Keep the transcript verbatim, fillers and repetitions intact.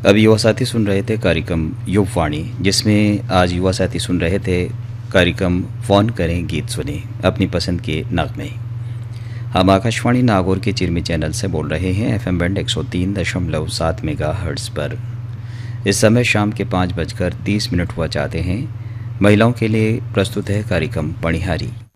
अभी युवा साथी सुन रहे थे कार्यक्रम युववाणी, जिसमें आज युवा साथी सुन रहे थे कार्यक्रम फ़ोन करें गीत सुने अपनी पसंद के नगमे। हम आकाशवाणी नागौर के चिरमी चैनल से बोल रहे हैं एफ एम बैंड एक सौ तीन दशमलव सात मेगा हर्ट्ज़ पर। इस समय शाम के पाँच बजकर तीस मिनट हुआ चाहते हैं। महिलाओं के लिए प्रस्तुत है कार्यक्रम पणिहारी।